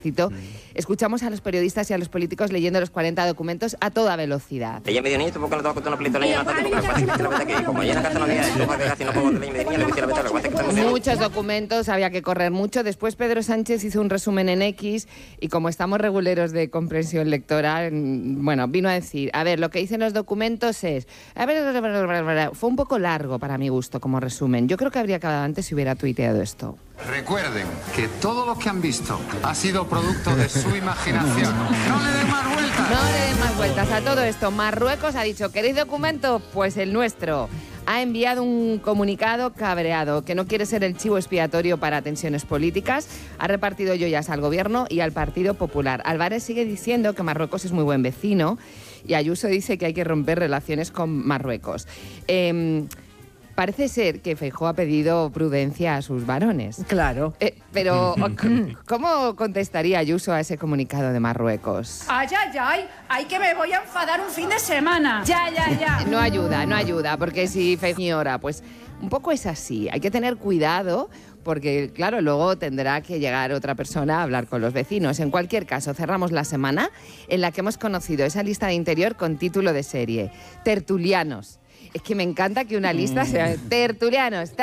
Escuchamos a los periodistas y a los políticos leyendo los 40 documentos a toda velocidad. Ella me dio niño, porque no tengo una pelita leña, no tengo que la beta que como ella en la casa no había, casi no puedo leña, me dice la beta, lo que pasa es que muchos documentos, había que correr mucho. Después Pedro Sánchez hizo un resumen en X y como estamos reguleros de comprensión lectora, bueno, vino a decir, a ver, lo que dicen los documentos es, fue un poco largo para mi gusto como resumen. Yo creo que habría acabado antes si hubiera tuiteado esto. Recuerden que todo lo que han visto ha sido producto de su imaginación. No le den más vueltas. No le den más vueltas a todo esto. Marruecos ha dicho, ¿queréis documento? Pues el nuestro. Ha enviado un comunicado cabreado que no quiere ser el chivo expiatorio para tensiones políticas. Ha repartido joyas al gobierno y al Partido Popular. Álvarez sigue diciendo que Marruecos es muy buen vecino y Ayuso dice que hay que romper relaciones con Marruecos. Parece ser que Feijóo ha pedido prudencia a sus varones. Claro. Pero, ¿cómo contestaría Ayuso a ese comunicado de Marruecos? ¡Ay, ay, ay! ¡Ay, que me voy a enfadar un fin de semana! ¡Ya, ya, ya! No ayuda, porque si Feijóo, pues un poco es así. Hay que tener cuidado porque, claro, luego tendrá que llegar otra persona a hablar con los vecinos. En cualquier caso, cerramos la semana en la que hemos conocido esa lista de interior con título de serie, Tertulianos. Es que me encanta que una lista sea tertulianos.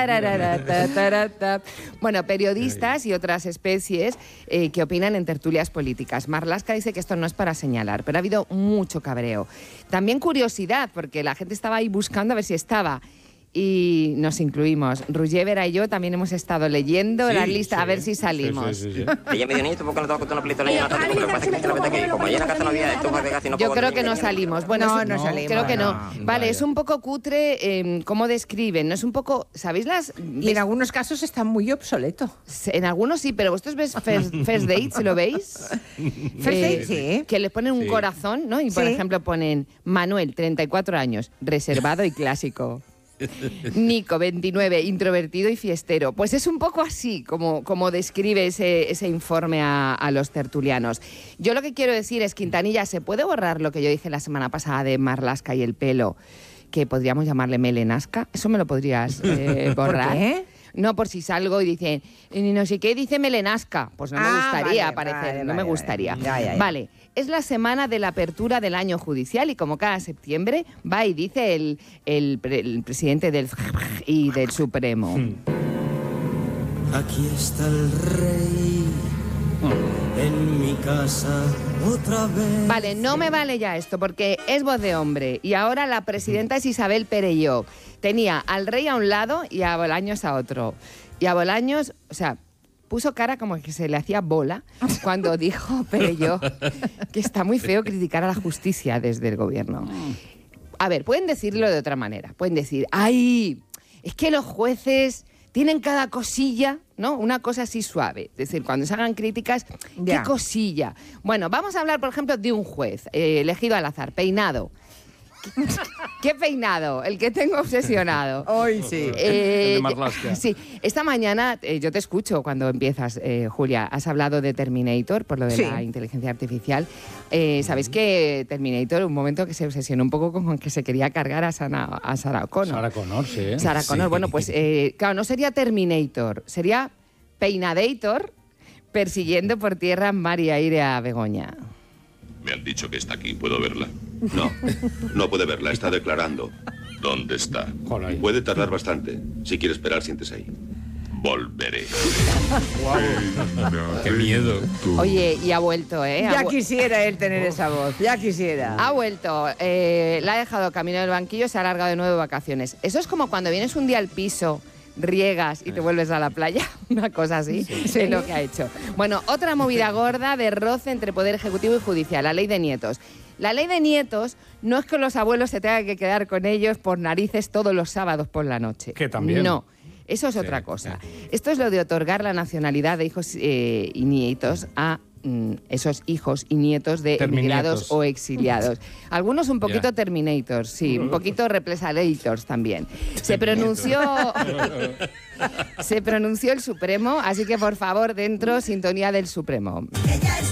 Bueno, periodistas y otras especies que opinan en tertulias políticas. Marlaska dice que esto no es para señalar, pero ha habido mucho cabreo. También curiosidad, porque la gente estaba ahí buscando a ver si estaba. Y nos incluimos. Roger Vera y yo también hemos estado leyendo la lista a ver si salimos. Sí. Ella me dio niño, porque no tengo una pelita leña, no tengo que la beta que como ella en la casa no había, casi no puedo. Yo creo que no salimos. Bueno, no salimos. Creo que no. Vale, es un poco cutre cómo describen. No es un poco, ¿sabéis las? Y en algunos casos está muy obsoleto. En algunos sí, pero vosotros ves First Dates, ¿lo veis? First Dates, sí. Que le ponen un corazón, ¿no? Y por ejemplo ponen Manuel, 34 años, reservado y clásico. Nico, 29, introvertido y fiestero. Pues es un poco así como describe ese informe a los tertulianos. Yo lo que quiero decir es, Quintanilla, ¿se puede borrar lo que yo dije la semana pasada de Marlaska y el pelo? Que podríamos llamarle melenasca. ¿Eso me lo podrías borrar? ¿Por qué? No, por si salgo y dicen, no sé qué, dice melenasca. Pues no me gustaría aparecer, no me gustaría. Ya. Vale, es la semana de la apertura del año judicial y como cada septiembre va y dice el presidente del y del Supremo. Aquí está el rey en mi casa otra vez. Vale, no me vale ya esto porque es voz de hombre y ahora la presidenta es Isabel Perelló. Tenía al rey a un lado y a Bolaños a otro. Y a Bolaños, o sea, puso cara como que se le hacía bola cuando dijo Perelló que está muy feo criticar a la justicia desde el gobierno. A ver, pueden decirlo de otra manera. Pueden decir, ¡ay! Es que los jueces tienen cada cosilla, ¿no? Una cosa así suave. Es decir, cuando se hagan críticas, ¿qué cosilla? Bueno, vamos a hablar, por ejemplo, de un juez elegido al azar, Peinado. ¿Qué peinado? El que tengo obsesionado. Hoy sí. El de Marlaska. Sí. Esta mañana, yo te escucho cuando empiezas, Julia. Has hablado de Terminator, por lo de la inteligencia artificial. ¿Sabéis que Terminator, un momento que se obsesionó un poco con que se quería cargar a Sarah Connor? Sarah Connor, sí. Sarah Connor, bueno, pues claro, no sería Terminator, sería Peinadator persiguiendo por tierra, mar y aire a Begoña. Me han dicho que está aquí. ¿Puedo verla? No puede verla. Está declarando. ¿Dónde está? Joder. Puede tardar bastante. Si quiere esperar, siéntese ahí. Volveré. ¡Qué miedo! Oye, y ha vuelto, ¿eh? Ya quisiera él tener esa voz, ya quisiera. Ha vuelto, la ha dejado camino del banquillo, se ha alargado de nuevo de vacaciones. Eso es como cuando vienes un día al piso, riegas y te vuelves a la playa, una cosa así, es lo que ha hecho. Bueno, otra movida gorda de roce entre Poder Ejecutivo y Judicial, la ley de nietos. La ley de nietos no es que los abuelos se tengan que quedar con ellos por narices todos los sábados por la noche. Que también. No, eso es otra cosa. Esto es lo de otorgar la nacionalidad de hijos y nietos a esos hijos y nietos de emigrados o exiliados. Algunos un poquito Terminators, sí, un poquito Represaliators también. Se pronunció el Supremo, así que por favor, dentro, sintonía del Supremo. Ella es